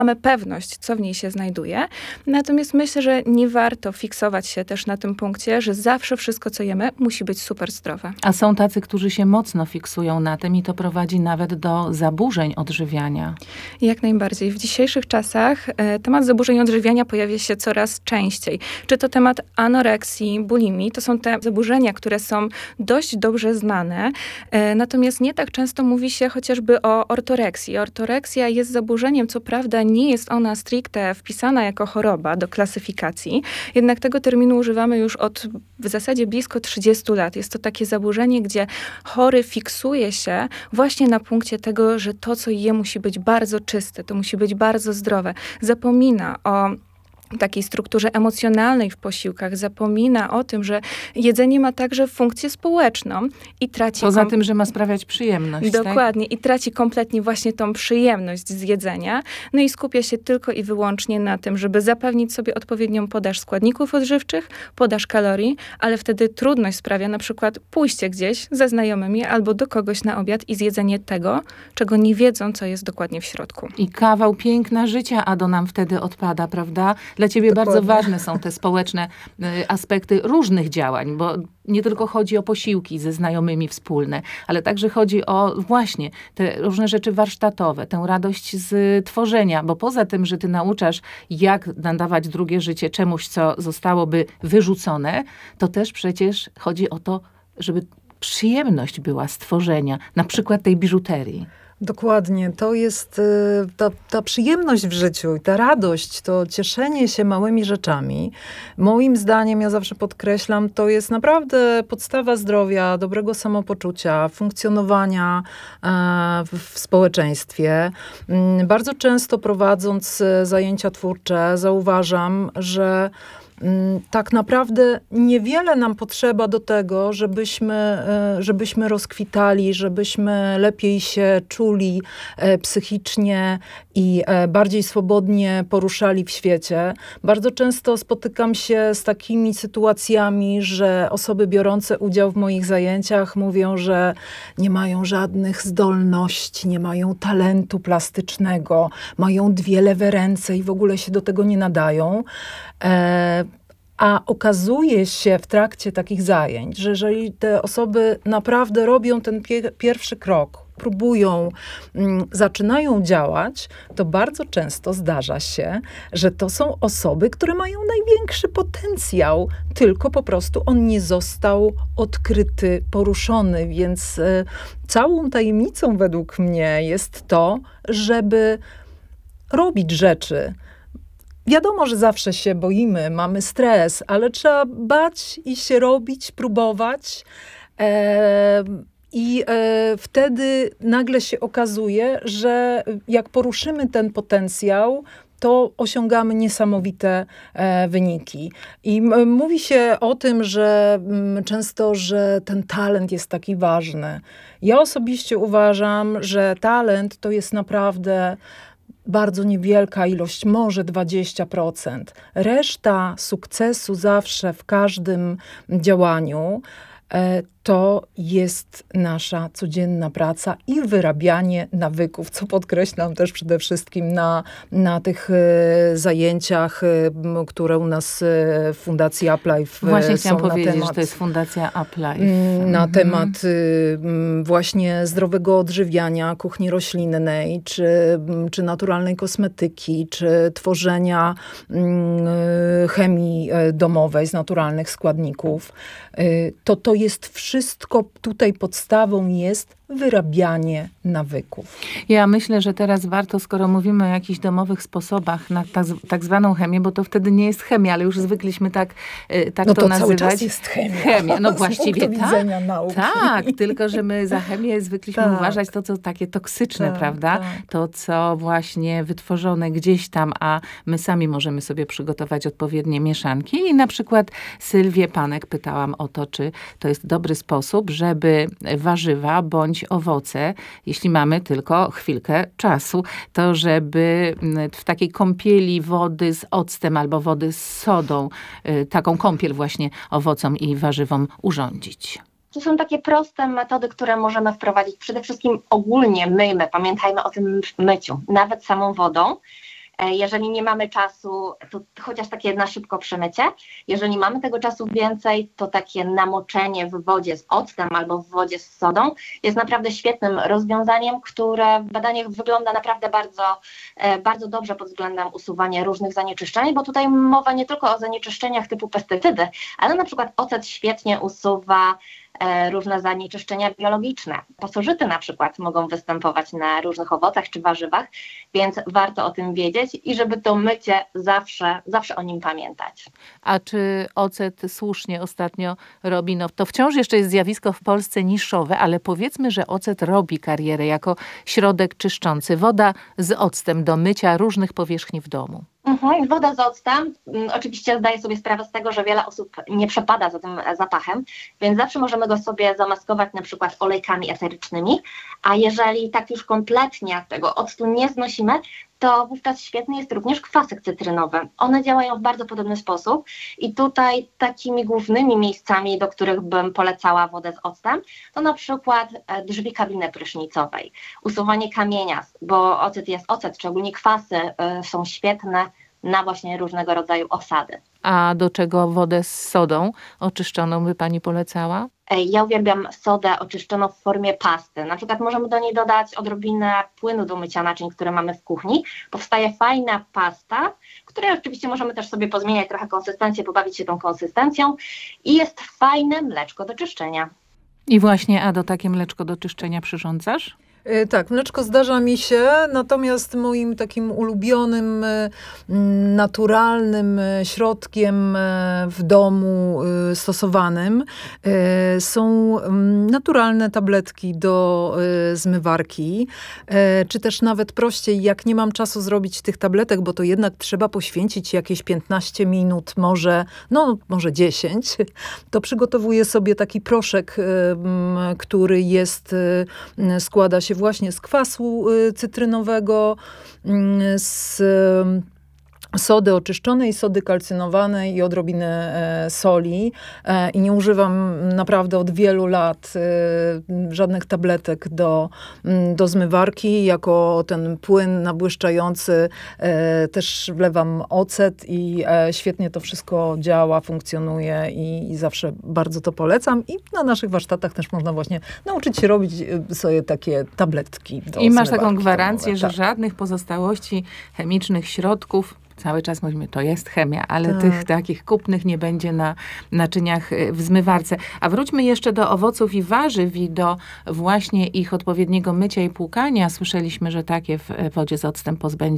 mamy pewność, co w niej się znajduje. Natomiast myślę, że nie warto fiksować się też na tym punkcie, że zawsze wszystko, co jemy, musi być super zdrowe. A są tacy, którzy się mocno fiksują na tym i to prowadzi nawet do zaburzeń odżywiania. Jak najbardziej. W dzisiejszych czasach temat zaburzeń odżywiania pojawia się coraz częściej. Czy to temat anoreksji, bulimii, to są te zaburzenia, które są dość dobrze znane, natomiast nie tak często mówi się chociażby o ortoreksji. Ortoreksja jest zaburzeniem, co prawda nie jest ona stricte wpisana jako choroba do klasyfikacji, jednak tego terminu używamy już od w zasadzie blisko 30 lat. Jest to takie zaburzenie, gdzie chory fiksuje się właśnie na punkcie tego, że to, co je, musi być bardzo czyste, to musi być bardzo zdrowe. Zapomina o takiej strukturze emocjonalnej w posiłkach, zapomina o tym, że jedzenie ma także funkcję społeczną i traci... Poza tym, że ma sprawiać przyjemność. Dokładnie. Tak? I traci kompletnie właśnie tą przyjemność z jedzenia. No i skupia się tylko i wyłącznie na tym, żeby zapewnić sobie odpowiednią podaż składników odżywczych, podaż kalorii, ale wtedy trudność sprawia na przykład pójście gdzieś ze znajomymi albo do kogoś na obiad i zjedzenie tego, czego nie wiedzą, co jest dokładnie w środku. I kawał piękna życia, Ado, nam wtedy odpada, prawda? Dla ciebie Dokładnie. bardzo ważne są te społeczne aspekty różnych działań, bo nie tylko chodzi o posiłki ze znajomymi wspólne, ale także chodzi o właśnie te różne rzeczy warsztatowe, tę radość z tworzenia, bo poza tym, że ty nauczasz, jak nadawać drugie życie czemuś, co zostałoby wyrzucone, to też przecież chodzi o to, żeby przyjemność była z tworzenia, na przykład tej biżuterii. Dokładnie. To jest ta przyjemność w życiu i ta radość, to cieszenie się małymi rzeczami. Moim zdaniem, ja zawsze podkreślam, to jest naprawdę podstawa zdrowia, dobrego samopoczucia, funkcjonowania w społeczeństwie. Bardzo często prowadząc zajęcia twórcze zauważam, że tak naprawdę niewiele nam potrzeba do tego, żebyśmy rozkwitali, żebyśmy lepiej się czuli psychicznie i bardziej swobodnie poruszali w świecie. Bardzo często spotykam się z takimi sytuacjami, że osoby biorące udział w moich zajęciach mówią, że nie mają żadnych zdolności, nie mają talentu plastycznego, mają dwie lewe ręce i w ogóle się do tego nie nadają. A okazuje się w trakcie takich zajęć, że jeżeli te osoby naprawdę robią ten pierwszy krok, próbują, zaczynają działać, to bardzo często zdarza się, że to są osoby, które mają największy potencjał, tylko po prostu on nie został odkryty, poruszony, więc całą tajemnicą według mnie jest to, żeby robić rzeczy. Wiadomo, że zawsze się boimy, mamy stres, ale trzeba bać i się robić, próbować. I wtedy nagle się okazuje, że jak poruszymy ten potencjał, to osiągamy niesamowite wyniki. I mówi się o tym, że często, że ten talent jest taki ważny. Ja osobiście uważam, że talent to jest naprawdę bardzo niewielka ilość, może 20%. Reszta sukcesu zawsze w każdym działaniu to jest nasza codzienna praca i wyrabianie nawyków, co podkreślam też przede wszystkim na tych zajęciach, które u nas w Fundacji UpLife Właśnie są chciałam powiedzieć, temat, że to jest Fundacja UpLife. Na temat właśnie zdrowego odżywiania, kuchni roślinnej, czy naturalnej kosmetyki, czy tworzenia chemii domowej z naturalnych składników. To jest wszystko, tutaj podstawą jest wyrabianie nawyków. Ja myślę, że teraz warto, skoro mówimy o jakichś domowych sposobach na tak zwaną chemię, bo to wtedy nie jest chemia, ale już zwykliśmy tak no to nazywać. Cały czas jest chemia. No właściwie tak. Nauki. Tak, tylko że my za chemię zwykliśmy uważać to, co takie toksyczne, prawda? Tak. To, co właśnie wytworzone gdzieś tam, a my sami możemy sobie przygotować odpowiednie mieszanki. I na przykład Sylwię Panek pytałam o to, czy to jest dobry sposób, żeby warzywa bądź owoce, jeśli mamy tylko chwilkę czasu, to żeby w takiej kąpieli wody z octem albo wody z sodą, taką kąpiel właśnie owocom i warzywom urządzić. To są takie proste metody, które możemy wprowadzić. Przede wszystkim ogólnie myjmy, pamiętajmy o tym myciu, nawet samą wodą. Jeżeli nie mamy czasu, to chociaż takie na szybko przemycie. Jeżeli mamy tego czasu więcej, to takie namoczenie w wodzie z octem albo w wodzie z sodą jest naprawdę świetnym rozwiązaniem, które w badaniach wygląda naprawdę bardzo dobrze pod względem usuwania różnych zanieczyszczeń, bo tutaj mowa nie tylko o zanieczyszczeniach typu pestycydy, ale na przykład ocet świetnie usuwa różne zanieczyszczenia biologiczne. Pasożyty na przykład mogą występować na różnych owocach czy warzywach, więc warto o tym wiedzieć i żeby to mycie zawsze o nim pamiętać. A czy ocet słusznie ostatnio robi, no to wciąż jeszcze jest zjawisko w Polsce niszowe, ale powiedzmy, że ocet robi karierę jako środek czyszczący. Woda z octem do mycia różnych powierzchni w domu. Woda z octem, oczywiście zdaję sobie sprawę z tego, że wiele osób nie przepada za tym zapachem, więc zawsze możemy go sobie zamaskować na przykład olejkami eterycznymi, a jeżeli tak już kompletnie tego octu nie znosimy, to wówczas świetny jest również kwasek cytrynowy. One działają w bardzo podobny sposób i tutaj takimi głównymi miejscami, do których bym polecała wodę z octem, to na przykład drzwi kabiny prysznicowej, usuwanie kamienia, bo ocet jest ocet, szczególnie kwasy są świetne na właśnie różnego rodzaju osady. A do czego wodę z sodą oczyszczoną by pani polecała? Ja uwielbiam sodę oczyszczoną w formie pasty. Na przykład możemy do niej dodać odrobinę płynu do mycia naczyń, które mamy w kuchni. Powstaje fajna pasta, której oczywiście możemy też sobie pozmieniać trochę konsystencję, pobawić się tą konsystencją i jest fajne mleczko do czyszczenia. I właśnie, Ado, takie mleczko do czyszczenia przyrządzasz? Tak, mleczko zdarza mi się, natomiast moim takim ulubionym, naturalnym środkiem w domu stosowanym są naturalne tabletki do zmywarki, czy też nawet prościej, jak nie mam czasu zrobić tych tabletek, bo to jednak trzeba poświęcić jakieś 15 minut, może 10, to przygotowuję sobie taki proszek, który składa się właśnie z kwasu cytrynowego, z sody oczyszczonej, sody kalcynowanej i odrobiny soli. I nie używam naprawdę od wielu lat żadnych tabletek do zmywarki. Jako ten płyn nabłyszczający też wlewam ocet i świetnie to wszystko działa, funkcjonuje i zawsze bardzo to polecam. I na naszych warsztatach też można właśnie nauczyć się robić sobie takie tabletki do I masz zmywarki taką gwarancję, domowe. że Tak. żadnych pozostałości chemicznych środków, cały czas mówimy, to jest chemia, ale Tak. tych takich kupnych nie będzie na naczyniach w zmywarce. A wróćmy jeszcze do owoców i warzyw i do właśnie ich odpowiedniego mycia i płukania. Słyszeliśmy, że takie w wodzie z octem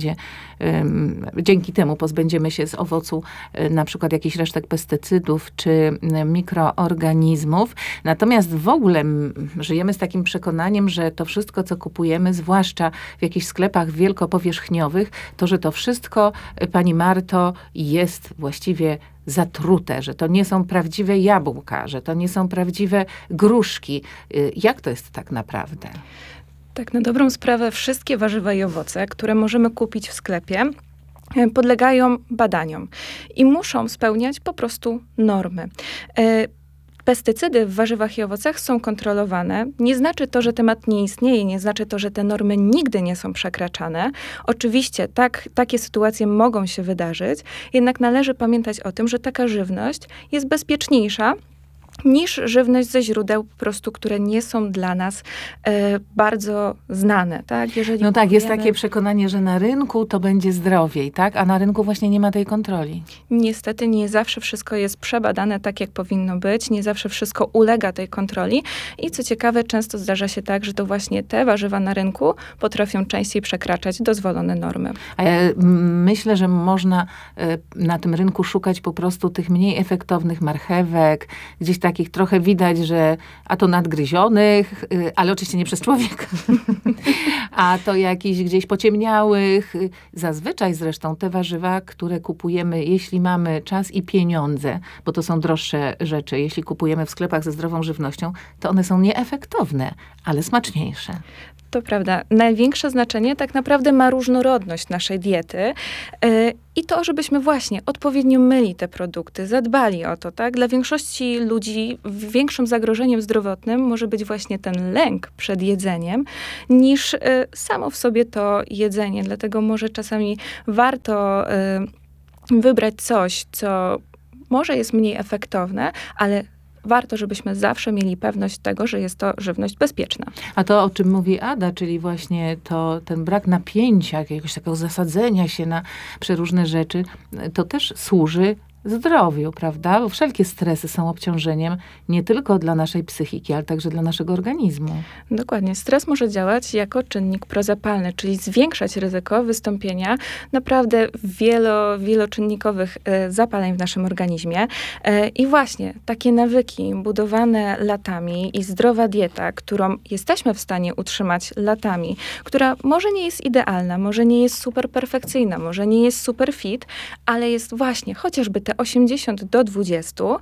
dzięki temu pozbędziemy się z owocu na przykład jakichś resztek pestycydów czy mikroorganizmów. Natomiast w ogóle żyjemy z takim przekonaniem, że to wszystko, co kupujemy, zwłaszcza w jakichś sklepach wielkopowierzchniowych, to, że to wszystko, pani Marto, jest właściwie zatrute, że to nie są prawdziwe jabłka, że to nie są prawdziwe gruszki. Jak to jest tak naprawdę? Tak, na dobrą sprawę wszystkie warzywa i owoce, które możemy kupić w sklepie, podlegają badaniom i muszą spełniać po prostu normy. Pestycydy w warzywach i owocach są kontrolowane. Nie znaczy to, że temat nie istnieje, nie znaczy to, że te normy nigdy nie są przekraczane. Oczywiście takie sytuacje mogą się wydarzyć, jednak należy pamiętać o tym, że taka żywność jest bezpieczniejsza niż żywność ze źródeł po prostu, które nie są dla nas bardzo znane. Tak? Jeżeli jest takie przekonanie, że na rynku to będzie zdrowiej, tak? A na rynku właśnie nie ma tej kontroli. Niestety nie zawsze wszystko jest przebadane tak, jak powinno być. Nie zawsze wszystko ulega tej kontroli. I co ciekawe, często zdarza się tak, że to właśnie te warzywa na rynku potrafią częściej przekraczać dozwolone normy. A ja myślę, że można na tym rynku szukać po prostu tych mniej efektownych marchewek, gdzieś takich trochę widać, że a to nadgryzionych, ale oczywiście nie przez człowieka, a to jakichś gdzieś pociemniałych. Zazwyczaj zresztą te warzywa, które kupujemy, jeśli mamy czas i pieniądze, bo to są droższe rzeczy, jeśli kupujemy w sklepach ze zdrową żywnością, to one są nieefektowne, ale smaczniejsze. To prawda. Największe znaczenie tak naprawdę ma różnorodność naszej diety i to, żebyśmy właśnie odpowiednio myli te produkty, zadbali o to, tak? Dla większości ludzi większym zagrożeniem zdrowotnym może być właśnie ten lęk przed jedzeniem, niż samo w sobie to jedzenie. Dlatego może czasami warto wybrać coś, co może jest mniej efektowne, ale warto, żebyśmy zawsze mieli pewność tego, że jest to żywność bezpieczna. A to, o czym mówi Ada, czyli właśnie ten brak napięcia, jakiegoś takiego zasadzenia się na przeróżne rzeczy, to też służy zdrowiu, prawda? Bo wszelkie stresy są obciążeniem nie tylko dla naszej psychiki, ale także dla naszego organizmu. Dokładnie. Stres może działać jako czynnik prozapalny, czyli zwiększać ryzyko wystąpienia naprawdę wieloczynnikowych zapaleń w naszym organizmie. I właśnie takie nawyki budowane latami i zdrowa dieta, którą jesteśmy w stanie utrzymać latami, która może nie jest idealna, może nie jest super perfekcyjna, może nie jest super fit, ale jest właśnie chociażby te 80-20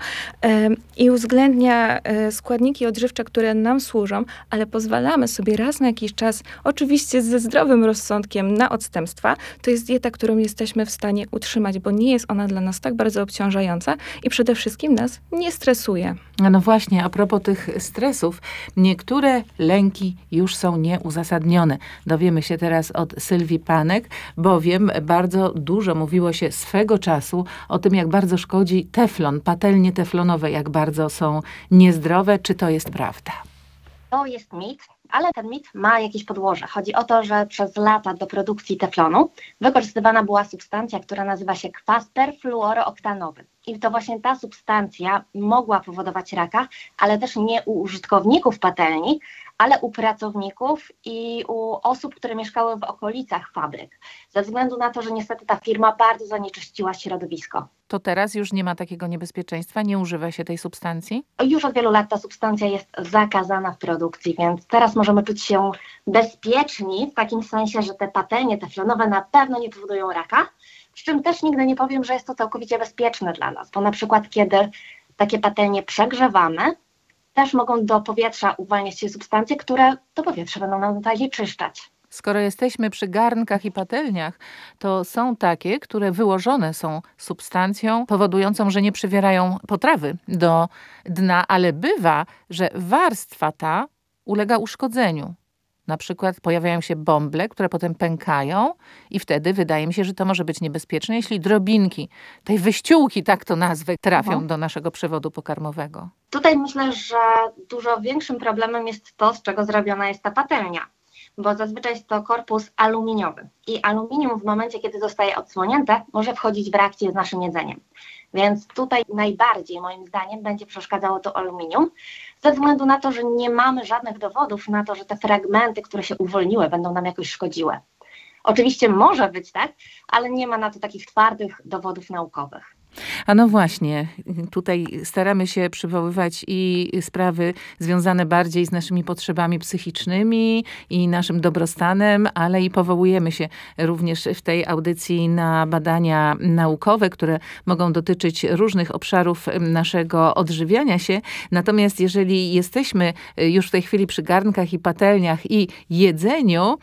i uwzględnia składniki odżywcze, które nam służą, ale pozwalamy sobie raz na jakiś czas, oczywiście ze zdrowym rozsądkiem, na odstępstwa, to jest dieta, którą jesteśmy w stanie utrzymać, bo nie jest ona dla nas tak bardzo obciążająca i przede wszystkim nas nie stresuje. No właśnie, a propos tych stresów, niektóre lęki już są nieuzasadnione. Dowiemy się teraz od Sylwii Panek, bowiem bardzo dużo mówiło się swego czasu o tym, jak bardzo szkodzi teflon, patelnie teflonowe, jak bardzo są niezdrowe. Czy to jest prawda? To jest mit, ale ten mit ma jakieś podłoże. Chodzi o to, że przez lata do produkcji teflonu wykorzystywana była substancja, która nazywa się kwas perfluorooktanowy. I to właśnie ta substancja mogła powodować raka, ale też nie u użytkowników patelni, ale u pracowników i u osób, które mieszkały w okolicach fabryk. Ze względu na to, że niestety ta firma bardzo zanieczyściła środowisko. To teraz już nie ma takiego niebezpieczeństwa? Nie używa się tej substancji? Już od wielu lat ta substancja jest zakazana w produkcji, więc teraz możemy czuć się bezpieczni w takim sensie, że te patelnie teflonowe na pewno nie powodują raka, przy czym też nigdy nie powiem, że jest to całkowicie bezpieczne dla nas, bo na przykład kiedy takie patelnie przegrzewamy, też mogą do powietrza uwalniać się substancje, które to powietrze będą nam zanieczyszczać. Skoro jesteśmy przy garnkach i patelniach, to są takie, które wyłożone są substancją powodującą, że nie przywierają potrawy do dna, ale bywa, że warstwa ta ulega uszkodzeniu. Na przykład pojawiają się bąble, które potem pękają i wtedy wydaje mi się, że to może być niebezpieczne, jeśli drobinki, tej wyściółki, tak to nazwę, trafią do naszego przewodu pokarmowego. Tutaj myślę, że dużo większym problemem jest to, z czego zrobiona jest ta patelnia, bo zazwyczaj jest to korpus aluminiowy i aluminium w momencie, kiedy zostaje odsłonięte, może wchodzić w reakcję z naszym jedzeniem. Więc tutaj najbardziej moim zdaniem będzie przeszkadzało to aluminium, ze względu na to, że nie mamy żadnych dowodów na to, że te fragmenty, które się uwolniły, będą nam jakoś szkodziły. Oczywiście może być tak, ale nie ma na to takich twardych dowodów naukowych. A no właśnie, tutaj staramy się przywoływać i sprawy związane bardziej z naszymi potrzebami psychicznymi i naszym dobrostanem, ale i powołujemy się również w tej audycji na badania naukowe, które mogą dotyczyć różnych obszarów naszego odżywiania się. Natomiast jeżeli jesteśmy już w tej chwili przy garnkach i patelniach i jedzeniu,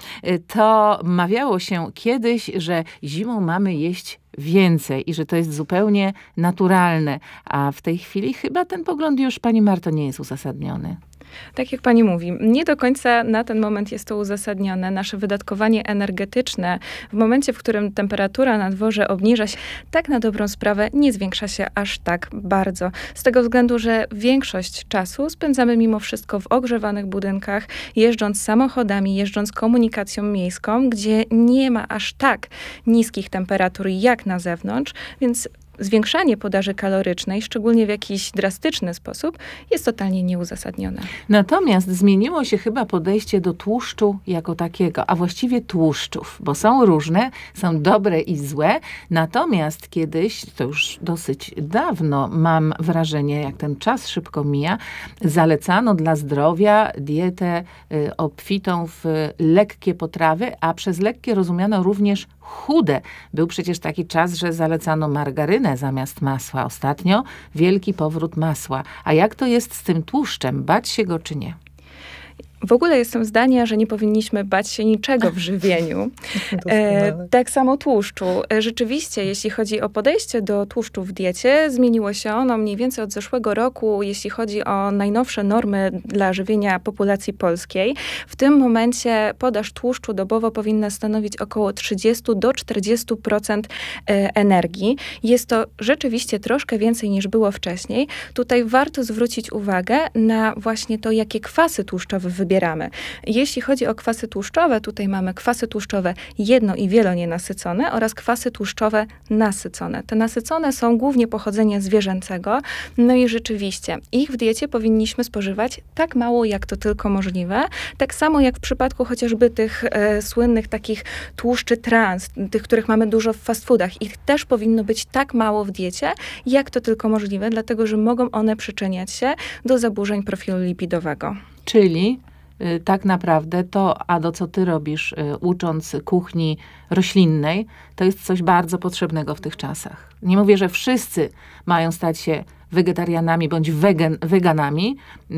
to mawiało się kiedyś, że zimą mamy jeść więcej i że to jest zupełnie naturalne. A w tej chwili chyba ten pogląd już, pani Marto, nie jest uzasadniony. Tak jak pani mówi, nie do końca na ten moment jest to uzasadnione. Nasze wydatkowanie energetyczne w momencie, w którym temperatura na dworze obniża się, tak na dobrą sprawę nie zwiększa się aż tak bardzo. Z tego względu, że większość czasu spędzamy mimo wszystko w ogrzewanych budynkach, jeżdżąc samochodami, jeżdżąc komunikacją miejską, gdzie nie ma aż tak niskich temperatur jak na zewnątrz, więc zwiększanie podaży kalorycznej, szczególnie w jakiś drastyczny sposób, jest totalnie nieuzasadnione. Natomiast zmieniło się chyba podejście do tłuszczu jako takiego, a właściwie tłuszczów, bo są różne, są dobre i złe. Natomiast kiedyś, to już dosyć dawno, mam wrażenie, jak ten czas szybko mija, zalecano dla zdrowia dietę obfitą w lekkie potrawy, a przez lekkie rozumiano również chude. Był przecież taki czas, że zalecano margarynę zamiast masła. Ostatnio wielki powrót masła. A jak to jest z tym tłuszczem? Bać się go czy nie? W ogóle jestem zdania, że nie powinniśmy bać się niczego w żywieniu. Tak samo tłuszczu. Rzeczywiście, jeśli chodzi o podejście do tłuszczu w diecie, zmieniło się ono mniej więcej od zeszłego roku, jeśli chodzi o najnowsze normy dla żywienia populacji polskiej. W tym momencie podaż tłuszczu dobowo powinna stanowić około 30 do 40% energii. Jest to rzeczywiście troszkę więcej niż było wcześniej. Tutaj warto zwrócić uwagę na właśnie to, jakie kwasy tłuszczowe wybieramy. Jeśli chodzi o kwasy tłuszczowe, tutaj mamy kwasy tłuszczowe jedno- i wielonienasycone oraz kwasy tłuszczowe nasycone. Te nasycone są głównie pochodzenia zwierzęcego. No i rzeczywiście, ich w diecie powinniśmy spożywać tak mało, jak to tylko możliwe. Tak samo jak w przypadku chociażby tych słynnych takich tłuszczy trans, tych, których mamy dużo w fast foodach. Ich też powinno być tak mało w diecie, jak to tylko możliwe, dlatego że mogą one przyczyniać się do zaburzeń profilu lipidowego. Czyli tak naprawdę to, Ado, co ty robisz, ucząc kuchni roślinnej, to jest coś bardzo potrzebnego w tych czasach. Nie mówię, że wszyscy mają stać się wegetarianami bądź weganami,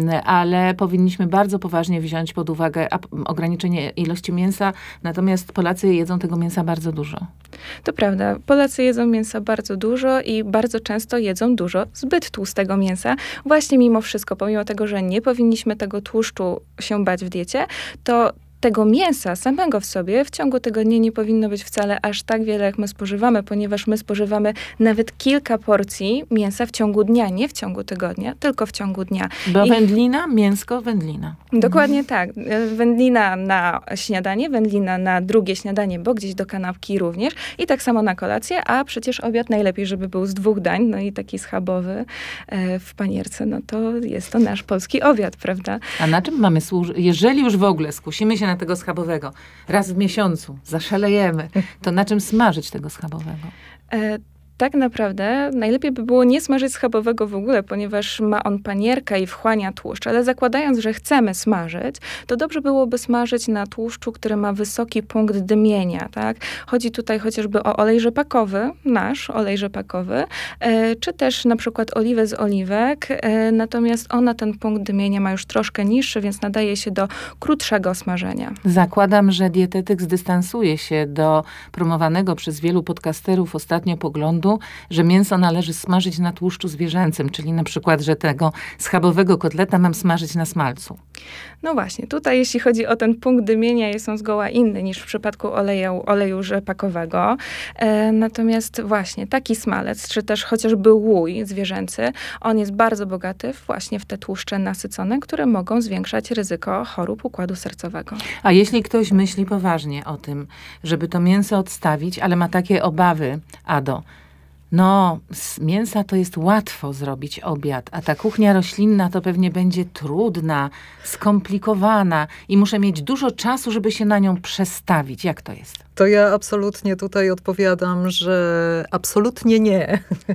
ale powinniśmy bardzo poważnie wziąć pod uwagę ograniczenie ilości mięsa, natomiast Polacy jedzą tego mięsa bardzo dużo. To prawda, Polacy jedzą mięsa bardzo dużo i bardzo często jedzą dużo zbyt tłustego mięsa. Właśnie mimo wszystko, pomimo tego, że nie powinniśmy tego tłuszczu się bać w diecie, to tego mięsa samego w sobie w ciągu tygodnia nie powinno być wcale aż tak wiele, jak my spożywamy, ponieważ my spożywamy nawet kilka porcji mięsa w ciągu dnia, nie w ciągu tygodnia, tylko w ciągu dnia. Bo wędlina, mięsko, wędlina. Dokładnie tak. Wędlina na śniadanie, wędlina na drugie śniadanie, bo gdzieś do kanapki również i tak samo na kolację, a przecież obiad najlepiej, żeby był z 2 dań, no i taki schabowy w panierce, no to jest to nasz polski obiad, prawda? A na czym mamy służyć? Jeżeli już w ogóle skusimy się na tego schabowego, raz w miesiącu zaszalejemy, to na czym smażyć tego schabowego? Tak naprawdę najlepiej by było nie smażyć schabowego w ogóle, ponieważ ma on panierkę i wchłania tłuszcz, ale zakładając, że chcemy smażyć, to dobrze byłoby smażyć na tłuszczu, który ma wysoki punkt dymienia, tak? Chodzi tutaj chociażby o olej rzepakowy, nasz olej rzepakowy, czy też na przykład oliwę z oliwek, natomiast ona ten punkt dymienia ma już troszkę niższy, więc nadaje się do krótszego smażenia. Zakładam, że dietetyk zdystansuje się do promowanego przez wielu podcasterów ostatnio poglądu, że mięso należy smażyć na tłuszczu zwierzęcym, czyli na przykład, że tego schabowego kotleta mam smażyć na smalcu. No właśnie, tutaj jeśli chodzi o ten punkt dymienia, jest on zgoła inny niż w przypadku oleju rzepakowego. Natomiast właśnie taki smalec, czy też chociażby łój zwierzęcy, on jest bardzo bogaty właśnie w te tłuszcze nasycone, które mogą zwiększać ryzyko chorób układu sercowego. A jeśli ktoś myśli poważnie o tym, żeby to mięso odstawić, ale ma takie obawy, Ado, no, z mięsa to jest łatwo zrobić obiad, a ta kuchnia roślinna to pewnie będzie trudna, skomplikowana i muszę mieć dużo czasu, żeby się na nią przestawić. Jak to jest? To ja absolutnie tutaj odpowiadam, że absolutnie nie.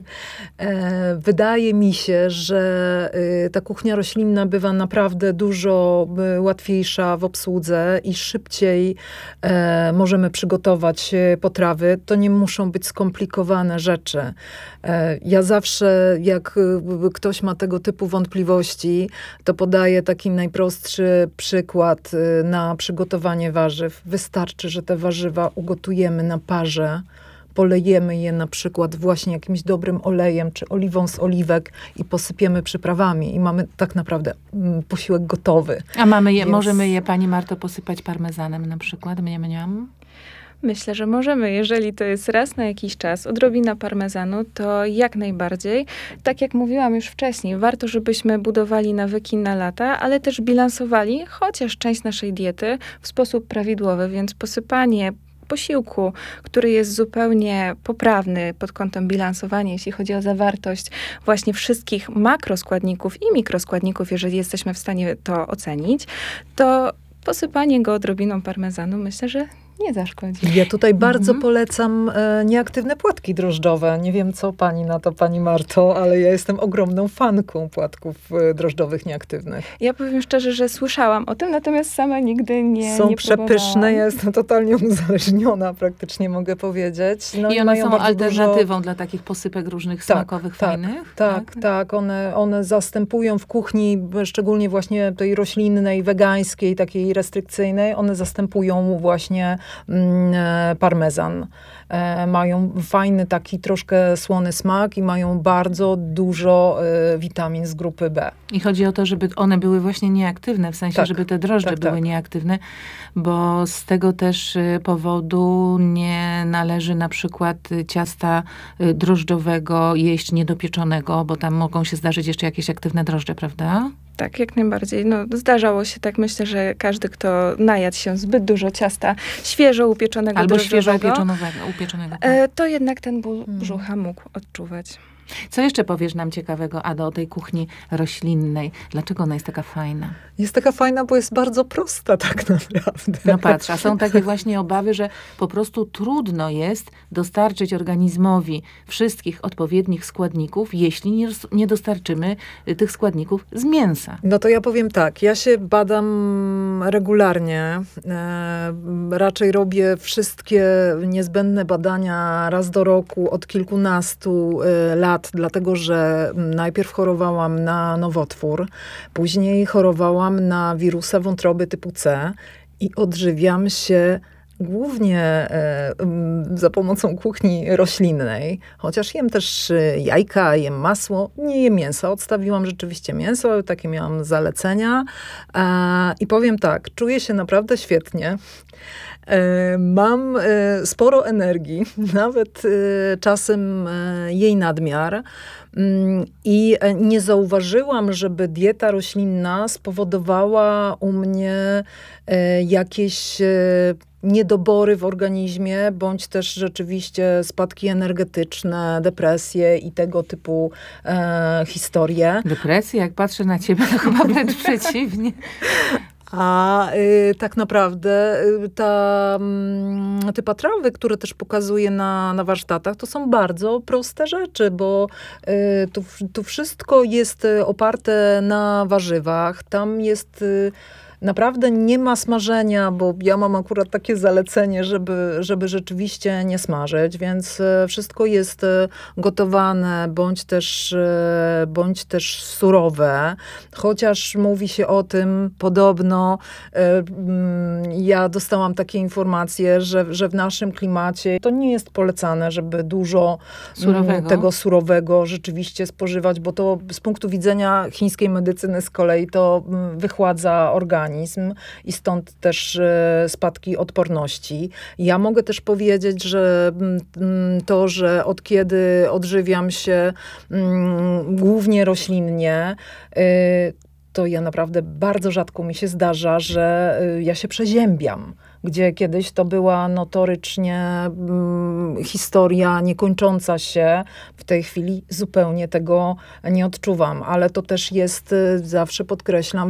Wydaje mi się, że ta kuchnia roślinna bywa naprawdę dużo łatwiejsza w obsłudze i szybciej możemy przygotować potrawy. To nie muszą być skomplikowane rzeczy. Ja zawsze, jak ktoś ma tego typu wątpliwości, to podaję taki najprostszy przykład na przygotowanie warzyw. Wystarczy, że te warzywa ugotujemy na parze, polejemy je na przykład właśnie jakimś dobrym olejem, czy oliwą z oliwek i posypiemy przyprawami. I mamy tak naprawdę posiłek gotowy. A możemy je, pani Marto, posypać parmezanem na przykład? Mniam? Myślę, że możemy. Jeżeli to jest raz na jakiś czas, odrobina parmezanu, to jak najbardziej. Tak jak mówiłam już wcześniej, warto, żebyśmy budowali nawyki na lata, ale też bilansowali chociaż część naszej diety w sposób prawidłowy, więc posypanie posiłku, który jest zupełnie poprawny pod kątem bilansowania, jeśli chodzi o zawartość właśnie wszystkich makroskładników i mikroskładników, jeżeli jesteśmy w stanie to ocenić, to posypanie go odrobiną parmezanu myślę, że nie zaszkodzi. Ja tutaj bardzo polecam nieaktywne płatki drożdżowe. Nie wiem, co pani na to, pani Marto, ale ja jestem ogromną fanką płatków drożdżowych nieaktywnych. Ja powiem szczerze, że słyszałam o tym, natomiast sama nigdy nie Są nie przepyszne, próbowałam. ja jestem totalnie uzależniona, praktycznie mogę powiedzieć. No I one mają są bardzo alternatywą dla takich posypek różnych smakowych, fajnych? Tak. One zastępują w kuchni, szczególnie właśnie tej roślinnej, wegańskiej, takiej restrykcyjnej, one zastępują właśnie parmezan. Mają fajny, taki troszkę słony smak i mają bardzo dużo witamin z grupy B. I chodzi o to, żeby one były właśnie nieaktywne, w sensie, Tak, żeby te drożdże były nieaktywne, bo z tego też powodu nie należy na przykład ciasta drożdżowego jeść niedopieczonego, bo tam mogą się zdarzyć jeszcze jakieś aktywne drożdże, prawda? Tak, jak najbardziej. No, zdarzało się tak. Myślę, że każdy, kto najadł się zbyt dużo ciasta świeżo upieczonego, Albo świeżo drożdżowego, upieczonego. to jednak ten ból brzucha mógł odczuwać. Co jeszcze powiesz nam ciekawego, Ado, o tej kuchni roślinnej? Dlaczego ona jest taka fajna? Jest taka fajna, bo jest bardzo prosta tak naprawdę. No patrz, a są takie właśnie obawy, że po prostu trudno jest dostarczyć organizmowi wszystkich odpowiednich składników, jeśli nie dostarczymy tych składników z mięsa. No to ja powiem tak, ja się badam regularnie. Raczej robię wszystkie niezbędne badania raz do roku od kilkunastu lat, dlatego że najpierw chorowałam na nowotwór, później chorowałam na wirusa wątroby typu C i odżywiam się głównie za pomocą kuchni roślinnej, chociaż jem też jajka, jem masło, nie jem mięsa. Odstawiłam rzeczywiście mięso, takie miałam zalecenia. I powiem tak, czuję się naprawdę świetnie. Mam sporo energii, nawet czasem jej nadmiar. I nie zauważyłam, żeby dieta roślinna spowodowała u mnie jakieś niedobory w organizmie, bądź też rzeczywiście spadki energetyczne, depresje i tego typu historie. Depresja, jak patrzę na ciebie, to chyba wręcz przeciwnie. A tak naprawdę te potrawy, które też pokazuję na warsztatach, to są bardzo proste rzeczy, bo tu wszystko jest oparte na warzywach. Tam jest naprawdę nie ma smażenia, bo ja mam akurat takie zalecenie, żeby rzeczywiście nie smażyć, więc wszystko jest gotowane, bądź też surowe. Chociaż mówi się o tym podobno, ja dostałam takie informacje, że w naszym klimacie to nie jest polecane, żeby dużo tego surowego rzeczywiście spożywać, bo to z punktu widzenia chińskiej medycyny z kolei to wychładza organizm i stąd też spadki odporności. Ja mogę też powiedzieć, że to, że od kiedy odżywiam się głównie roślinnie, to ja naprawdę bardzo rzadko mi się zdarza, że ja się przeziębiam. Gdzie kiedyś to była notorycznie historia niekończąca się. W tej chwili zupełnie tego nie odczuwam. Ale to też jest, zawsze podkreślam,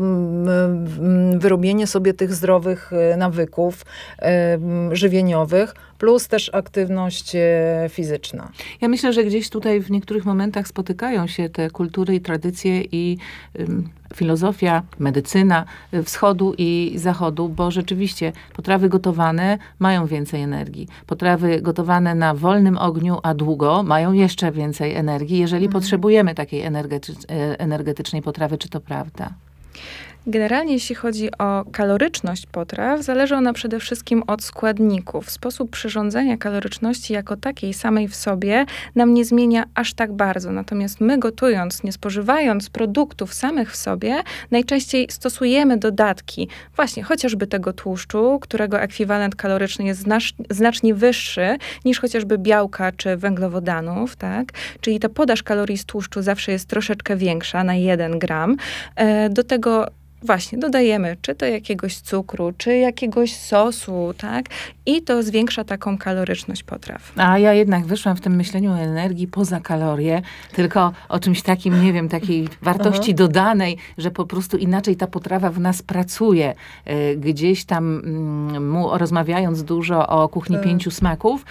wyrobienie sobie tych zdrowych nawyków żywieniowych, plus też aktywność fizyczna. Ja myślę, że gdzieś tutaj w niektórych momentach spotykają się te kultury i tradycje i filozofia, medycyna wschodu i zachodu, bo rzeczywiście potrawy gotowane mają więcej energii. Potrawy gotowane na wolnym ogniu, a długo, mają jeszcze więcej energii, jeżeli potrzebujemy takiej energetycznej potrawy. Czy to prawda? Generalnie jeśli chodzi o kaloryczność potraw, zależy ona przede wszystkim od składników. Sposób przyrządzenia kaloryczności jako takiej samej w sobie nam nie zmienia aż tak bardzo. Natomiast my gotując, nie spożywając produktów samych w sobie, najczęściej stosujemy dodatki właśnie chociażby tego tłuszczu, którego ekwiwalent kaloryczny jest znacznie wyższy niż chociażby białka czy węglowodanów, tak? Czyli ta podaż kalorii z tłuszczu zawsze jest troszeczkę większa na 1 gram. Do tego właśnie dodajemy czy to jakiegoś cukru, czy jakiegoś sosu, tak? I to zwiększa taką kaloryczność potraw. A ja jednak wyszłam w tym myśleniu o energii poza kalorie, tylko o czymś takim, nie wiem, takiej wartości dodanej, że po prostu inaczej ta potrawa w nas pracuje. Gdzieś tam rozmawiając dużo o kuchni 5 smaków,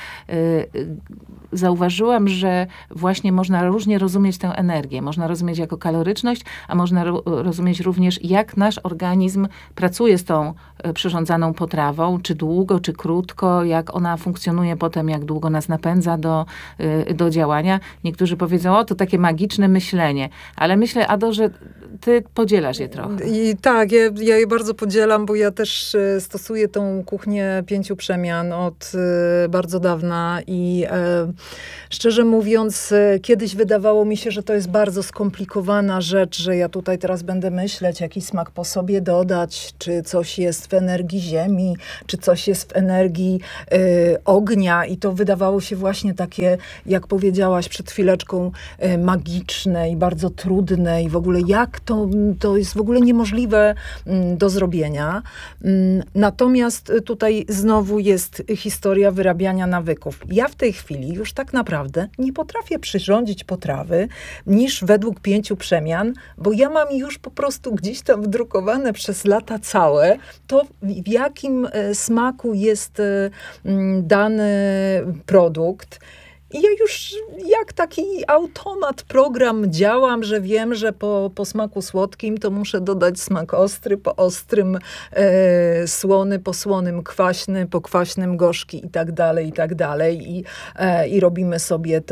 zauważyłam, że właśnie można różnie rozumieć tę energię. Można rozumieć jako kaloryczność, a można rozumieć również, jak nasz organizm pracuje z tą przyrządzaną potrawą, czy długo, czy krótko, jak ona funkcjonuje potem, jak długo nas napędza do działania. Niektórzy powiedzą, o, to takie magiczne myślenie. Ale myślę, Ado, że ty podzielasz je trochę. I tak, ja je bardzo podzielam, bo ja też stosuję tą kuchnię 5 przemian od bardzo dawna i szczerze mówiąc, kiedyś wydawało mi się, że to jest bardzo skomplikowana rzecz, że ja tutaj teraz będę myśleć, jaki smak po sobie dodać, czy coś jest w energii ziemi, czy coś jest w energii ognia i to wydawało się właśnie takie, jak powiedziałaś przed chwileczką, magiczne i bardzo trudne i w ogóle jak to jest w ogóle niemożliwe do zrobienia. Natomiast tutaj znowu jest historia wyrabiania nawyków. Ja w tej chwili już tak naprawdę nie potrafię przyrządzić potrawy niż według 5 przemian, bo ja mam już po prostu gdzieś tam wdrukowane przez lata całe to, w jakim smaku jest dany produkt. I ja już jak taki automat, program działam, że wiem, że po smaku słodkim to muszę dodać smak ostry, po ostrym słony, po słonym kwaśny, po kwaśnym gorzki i tak dalej, i tak dalej. I robimy sobie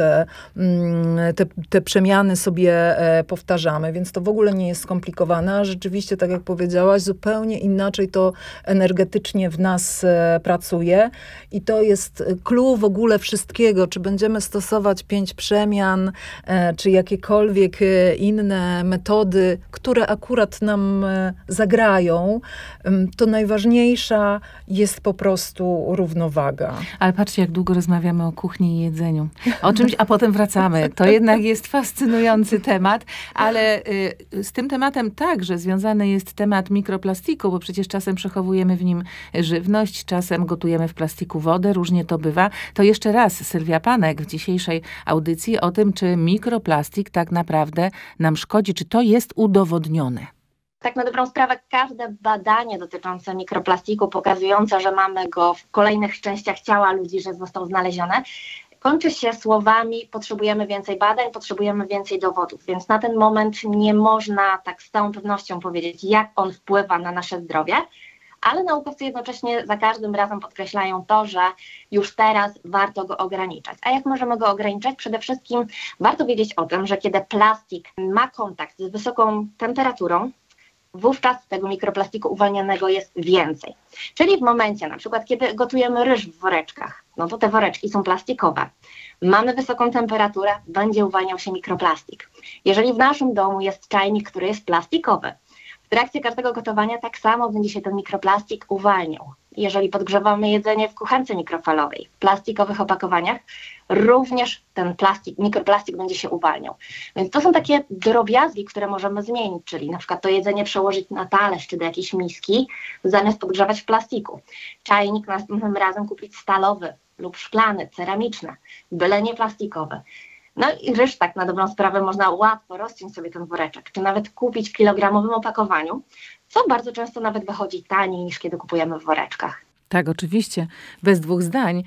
te przemiany sobie powtarzamy, więc to w ogóle nie jest skomplikowane, a rzeczywiście, tak jak powiedziałaś, zupełnie inaczej to energetycznie w nas pracuje i to jest clue w ogóle wszystkiego, czy będziemy stosować 5 przemian, czy jakiekolwiek inne metody, które akurat nam zagrają, to najważniejsza jest po prostu równowaga. Ale patrzcie, jak długo rozmawiamy o kuchni i jedzeniu. O czymś, a potem wracamy. To jednak jest fascynujący temat, ale z tym tematem także związany jest temat mikroplastiku, bo przecież czasem przechowujemy w nim żywność, czasem gotujemy w plastiku wodę, różnie to bywa. To jeszcze raz Sylwia Panek w dzisiejszej audycji o tym, czy mikroplastik tak naprawdę nam szkodzi, czy to jest udowodnione. Tak na dobrą sprawę każde badanie dotyczące mikroplastiku pokazujące, że mamy go w kolejnych częściach ciała ludzi, że został znaleziony, kończy się słowami: potrzebujemy więcej badań, potrzebujemy więcej dowodów. Więc na ten moment nie można tak z całą pewnością powiedzieć, jak on wpływa na nasze zdrowie, ale naukowcy jednocześnie za każdym razem podkreślają to, że już teraz warto go ograniczać. A jak możemy go ograniczać? Przede wszystkim warto wiedzieć o tym, że kiedy plastik ma kontakt z wysoką temperaturą, wówczas tego mikroplastiku uwalnianego jest więcej. Czyli w momencie, na przykład kiedy gotujemy ryż w woreczkach, no to te woreczki są plastikowe. Mamy wysoką temperaturę, będzie uwalniał się mikroplastik. Jeżeli w naszym domu jest czajnik, który jest plastikowy, w trakcie każdego gotowania tak samo będzie się ten mikroplastik uwalniał. Jeżeli podgrzewamy jedzenie w kuchence mikrofalowej, w plastikowych opakowaniach, również ten mikroplastik będzie się uwalniał. Więc to są takie drobiazgi, które możemy zmienić, czyli na przykład to jedzenie przełożyć na talerz czy do jakiejś miski, zamiast podgrzewać w plastiku. Czajnik następnym razem kupić stalowy lub szklany, ceramiczny, byle nie plastikowy. No i ryż tak na dobrą sprawę można łatwo rozciąć sobie ten woreczek, czy nawet kupić w kilogramowym opakowaniu, co bardzo często nawet wychodzi taniej niż kiedy kupujemy w woreczkach. Tak, oczywiście, bez dwóch zdań.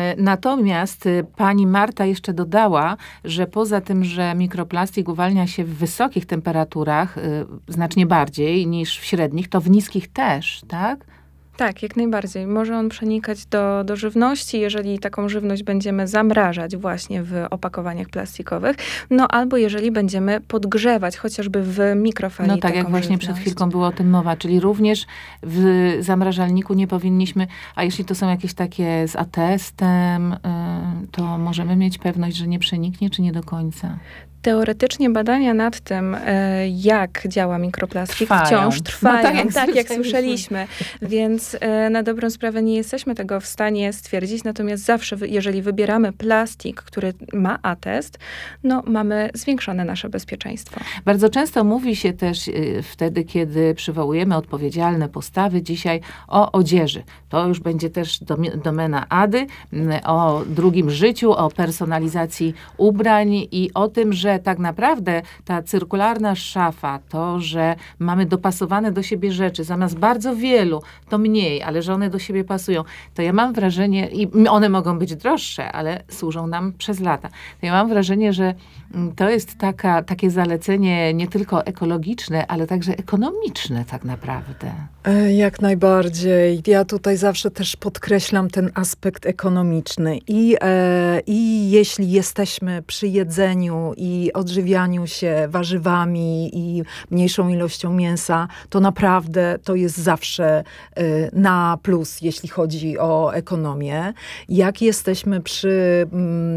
Natomiast pani Marta jeszcze dodała, że poza tym, że mikroplastik uwalnia się w wysokich temperaturach znacznie bardziej niż w średnich, to w niskich też, tak? Tak, jak najbardziej. Może on przenikać do żywności, jeżeli taką żywność będziemy zamrażać właśnie w opakowaniach plastikowych, no albo jeżeli będziemy podgrzewać, chociażby w mikrofali. No tak, jak właśnie przed chwilką było o tym mowa, czyli również w zamrażalniku nie powinniśmy, a jeśli to są jakieś takie z atestem, to możemy mieć pewność, że nie przeniknie, czy nie do końca? Teoretycznie badania nad tym, jak działa mikroplastik, wciąż trwają. No tak jak słyszeliśmy. Więc na dobrą sprawę nie jesteśmy tego w stanie stwierdzić. Natomiast zawsze, jeżeli wybieramy plastik, który ma atest, no mamy zwiększone nasze bezpieczeństwo. Bardzo często mówi się też wtedy, kiedy przywołujemy odpowiedzialne postawy dzisiaj o odzieży. To już będzie też domena Ady, o drugim życiu, o personalizacji ubrań i o tym, że tak naprawdę ta cyrkularna szafa, to, że mamy dopasowane do siebie rzeczy, zamiast bardzo wielu, to mniej, ale że one do siebie pasują, to ja mam wrażenie, i one mogą być droższe, ale służą nam przez lata. To ja mam wrażenie, że to jest takie zalecenie nie tylko ekologiczne, ale także ekonomiczne tak naprawdę. Jak najbardziej. Ja tutaj zawsze też podkreślam ten aspekt ekonomiczny. I jeśli jesteśmy przy jedzeniu i odżywianiu się warzywami i mniejszą ilością mięsa, to naprawdę to jest zawsze na plus, jeśli chodzi o ekonomię. Jak jesteśmy przy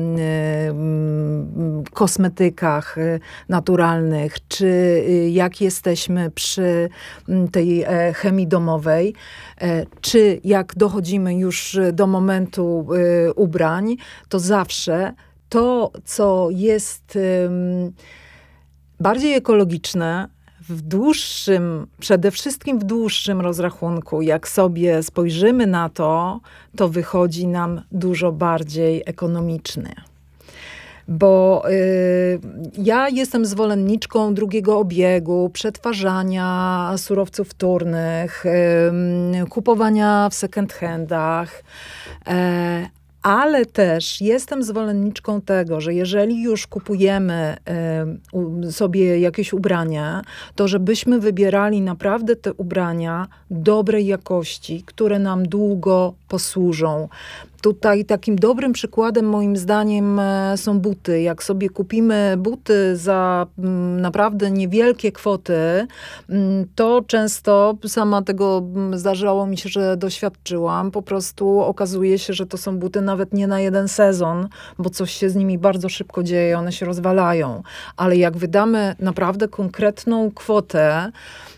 kosmetykach naturalnych, czy jak jesteśmy przy tej chemii domowej, czy jak dochodzimy już do momentu ubrań, to zawsze to, co jest bardziej ekologiczne, przede wszystkim w dłuższym rozrachunku, jak sobie spojrzymy na to, to wychodzi nam dużo bardziej ekonomiczne. Bo ja jestem zwolenniczką drugiego obiegu, przetwarzania surowców wtórnych, kupowania w second handach, ale też jestem zwolenniczką tego, że jeżeli już kupujemy sobie jakieś ubrania, to żebyśmy wybierali naprawdę te ubrania dobrej jakości, które nam długo posłużą. Tutaj takim dobrym przykładem moim zdaniem są buty. Jak sobie kupimy buty za naprawdę niewielkie kwoty, to często, sama tego zdarzało mi się, że doświadczyłam, po prostu okazuje się, że to są buty nawet nie na jeden sezon, bo coś się z nimi bardzo szybko dzieje, one się rozwalają. Ale jak wydamy naprawdę konkretną kwotę,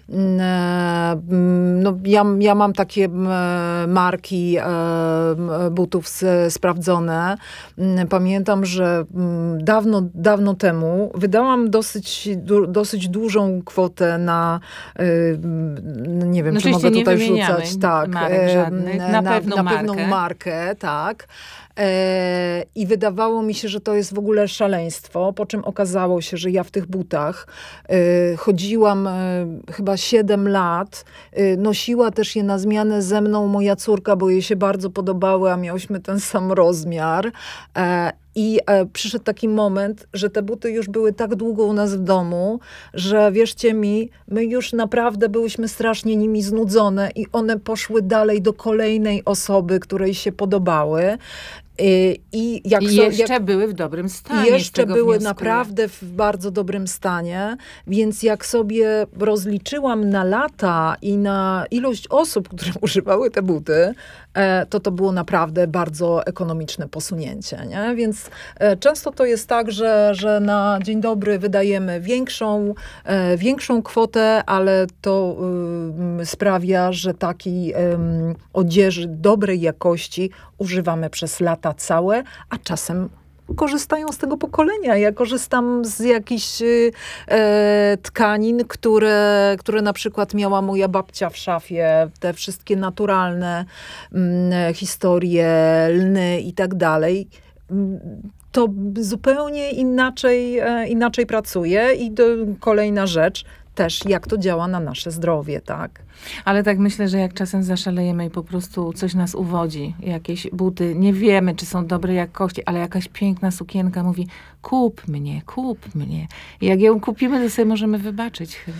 no ja mam takie marki butów sprawdzone. Pamiętam, że dawno temu wydałam dosyć dużą kwotę na nie wiem, czy mogę tutaj rzucać. Tak, marek żadnych, na pewną markę, tak. I wydawało mi się, że to jest w ogóle szaleństwo, po czym okazało się, że ja w tych butach chodziłam chyba 7 lat, nosiła też je na zmianę ze mną moja córka, bo jej się bardzo podobały, a miałyśmy ten sam rozmiar. I przyszedł taki moment, że te buty już były tak długo u nas w domu, że wierzcie mi, my już naprawdę byłyśmy strasznie nimi znudzone i one poszły dalej do kolejnej osoby, której się podobały. I jeszcze były w dobrym stanie. Jeszcze były naprawdę w bardzo dobrym stanie, więc jak sobie rozliczyłam na lata i na ilość osób, które używały te buty, to było naprawdę bardzo ekonomiczne posunięcie. Nie? Więc często to jest tak, że na dzień dobry wydajemy większą kwotę, ale to sprawia, że takiej odzieży dobrej jakości używamy przez lata całe, a czasem korzystają z tego pokolenia. Ja korzystam z jakichś tkanin, które na przykład miała moja babcia w szafie. Te wszystkie naturalne historie, lny i tak dalej. To zupełnie inaczej pracuje. I kolejna rzecz, też jak to działa na nasze zdrowie, tak? Ale tak myślę, że jak czasem zaszalejemy i po prostu coś nas uwodzi, jakieś buty, nie wiemy, czy są dobrej jakości, ale jakaś piękna sukienka mówi, kup mnie. I jak ją kupimy, to sobie możemy wybaczyć chyba.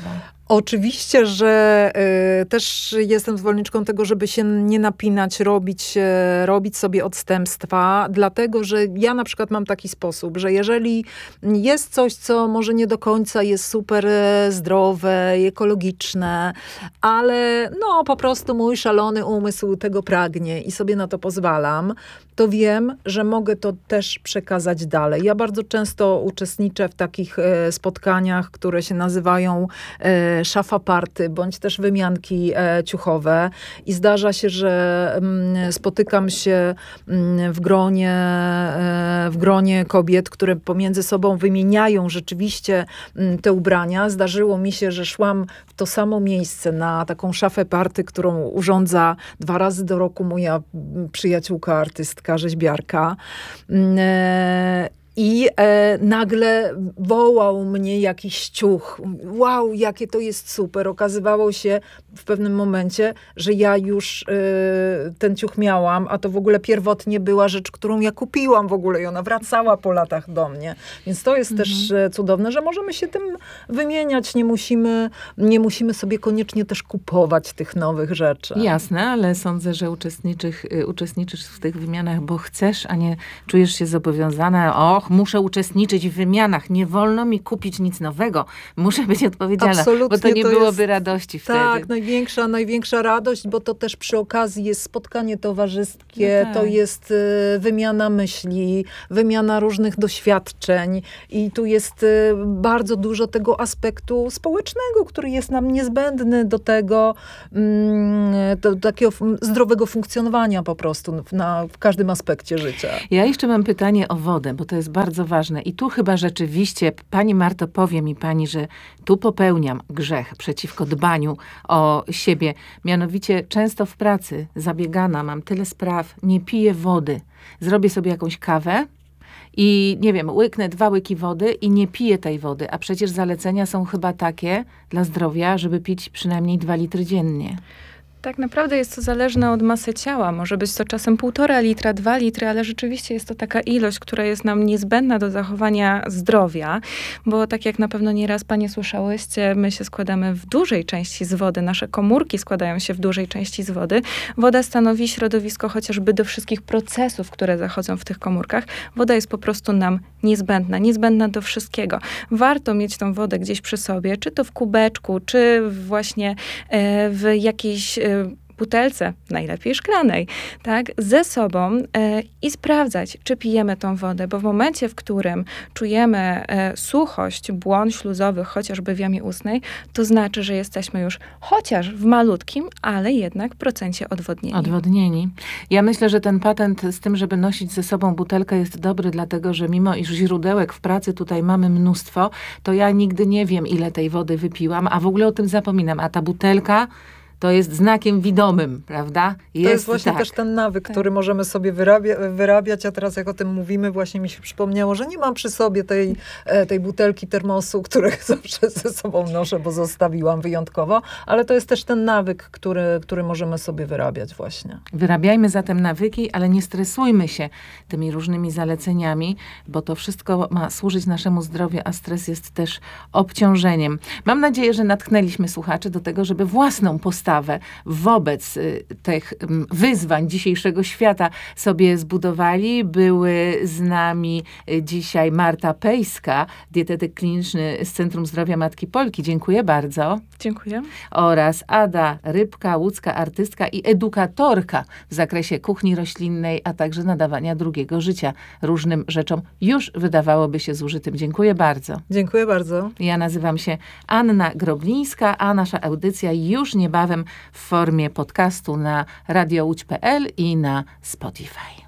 Oczywiście, że też jestem zwolenniczką tego, żeby się nie napinać, robić sobie odstępstwa, dlatego, że ja na przykład mam taki sposób, że jeżeli jest coś, co może nie do końca jest super zdrowe, ekologiczne, ale no po prostu mój szalony umysł tego pragnie i sobie na to pozwalam, to wiem, że mogę to też przekazać dalej. Ja bardzo często uczestniczę w takich spotkaniach, które się nazywają szafa party, bądź też wymianki ciuchowe i zdarza się, że spotykam się w gronie kobiet, które pomiędzy sobą wymieniają rzeczywiście te ubrania. Zdarzyło mi się, że szłam w to samo miejsce na taką szafę party, którą urządza 2 razy do roku moja przyjaciółka artystka, rzeźbiarka. I nagle wołał mnie jakiś ciuch. Wow, jakie to jest super. Okazywało się w pewnym momencie, że ja już ten ciuch miałam, a to w ogóle pierwotnie była rzecz, którą ja kupiłam w ogóle i ona wracała po latach do mnie. Więc to jest też cudowne, że możemy się tym wymieniać. Nie musimy sobie koniecznie też kupować tych nowych rzeczy. Jasne, ale sądzę, że uczestniczysz w tych wymianach, bo chcesz, a nie czujesz się zobowiązana. Muszę uczestniczyć w wymianach, nie wolno mi kupić nic nowego, muszę być odpowiedzialna, Absolutnie, bo to nie byłoby radości wtedy. Tak, największa radość, bo to też przy okazji jest spotkanie towarzyskie, No tak. to jest wymiana myśli, wymiana różnych doświadczeń i tu jest bardzo dużo tego aspektu społecznego, który jest nam niezbędny do tego, do takiego zdrowego funkcjonowania po prostu w każdym aspekcie życia. Ja jeszcze mam pytanie o wodę, bo to jest bardzo ważne. I tu chyba rzeczywiście, pani Marto, powie mi pani, że tu popełniam grzech przeciwko dbaniu o siebie. Mianowicie często w pracy zabiegana, mam tyle spraw, nie piję wody. Zrobię sobie jakąś kawę i nie wiem, łyknę 2 łyki wody i nie piję tej wody. A przecież zalecenia są chyba takie dla zdrowia, żeby pić przynajmniej 2 litry dziennie. Tak naprawdę jest to zależne od masy ciała. Może być to czasem 1,5 litra, 2 litry, ale rzeczywiście jest to taka ilość, która jest nam niezbędna do zachowania zdrowia, bo tak jak na pewno nieraz panie słyszałyście, my się składamy w dużej części z wody, nasze komórki składają się w dużej części z wody. Woda stanowi środowisko chociażby do wszystkich procesów, które zachodzą w tych komórkach. Woda jest po prostu nam niezbędna do wszystkiego. Warto mieć tą wodę gdzieś przy sobie, czy to w kubeczku, czy właśnie w jakiejś butelce, najlepiej szklanej, tak, ze sobą i sprawdzać, czy pijemy tą wodę, bo w momencie, w którym czujemy suchość błon śluzowych, chociażby w jamie ustnej, to znaczy, że jesteśmy już chociaż w malutkim, ale jednak procencie odwodnieni. Ja myślę, że ten patent z tym, żeby nosić ze sobą butelkę jest dobry, dlatego, że mimo iż źródełek w pracy tutaj mamy mnóstwo, to ja nigdy nie wiem, ile tej wody wypiłam, a w ogóle o tym zapominam, a ta butelka to jest znakiem widomym, prawda? To jest właśnie też ten nawyk, który możemy sobie wyrabiać, a teraz jak o tym mówimy, właśnie mi się przypomniało, że nie mam przy sobie tej butelki termosu, którego zawsze ze sobą noszę, bo zostawiłam wyjątkowo, ale to jest też ten nawyk, który możemy sobie wyrabiać właśnie. Wyrabiajmy zatem nawyki, ale nie stresujmy się tymi różnymi zaleceniami, bo to wszystko ma służyć naszemu zdrowiu, a stres jest też obciążeniem. Mam nadzieję, że natchnęliśmy słuchaczy do tego, żeby własną postawę wobec tych wyzwań dzisiejszego świata sobie zbudowali. Były z nami dzisiaj Marta Pejska, dietetyk kliniczny z Centrum Zdrowia Matki Polki. Dziękuję bardzo. Dziękuję. Oraz Ada Rybka, łódzka artystka i edukatorka w zakresie kuchni roślinnej, a także nadawania drugiego życia różnym rzeczom już wydawałoby się zużytym. Dziękuję bardzo. Dziękuję bardzo. Ja nazywam się Anna Groblińska, a nasza audycja już niebawem w formie podcastu na radiołódź.pl i na Spotify.